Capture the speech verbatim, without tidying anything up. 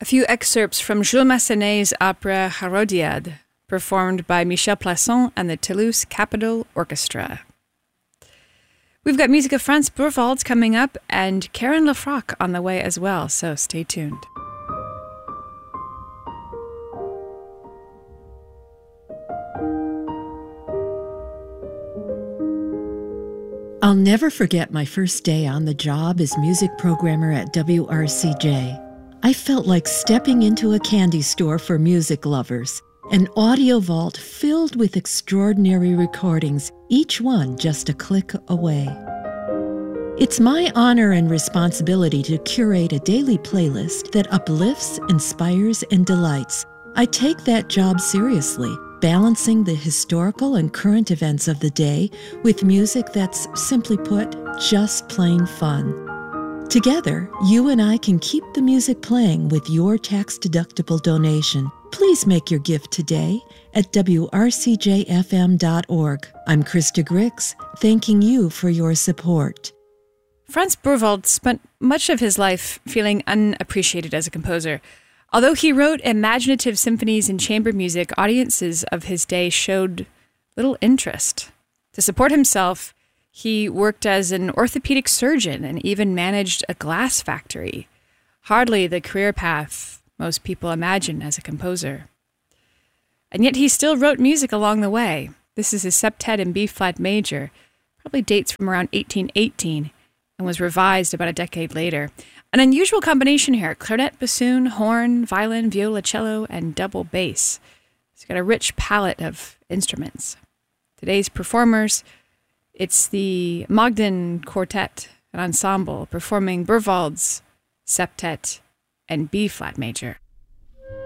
A few excerpts from Jules Massenet's opera Hérodiade, performed by Michel Plasson and the Toulouse Capitol Orchestra. We've got music of Franz Burwald coming up and Karen Lefrak on the way as well, so stay tuned. I'll never forget my first day on the job as music programmer at W R C J. I felt like stepping into a candy store for music lovers, an audio vault filled with extraordinary recordings, each one just a click away. It's my honor and responsibility to curate a daily playlist that uplifts, inspires, and delights. I take that job seriously, balancing the historical and current events of the day with music that's, simply put, just plain fun. Together, you and I can keep the music playing with your tax-deductible donation. Please make your gift today at W R C J F M dot org. I'm Krista Grix, thanking you for your support. Franz Burwald spent much of his life feeling unappreciated as a composer. Although he wrote imaginative symphonies and chamber music, audiences of his day showed little interest. To support himself, he worked as an orthopedic surgeon and even managed a glass factory. Hardly the career path most people imagine as a composer. And yet he still wrote music along the way. This is his septet in B-flat major, probably dates from around eighteen eighteen, and was revised about a decade later. An unusual combination here: clarinet, bassoon, horn, violin, violoncello, and double bass. He's got a rich palette of instruments. Today's performers, it's the Mogden Quartet, an ensemble performing Burwald's septet and B-flat major.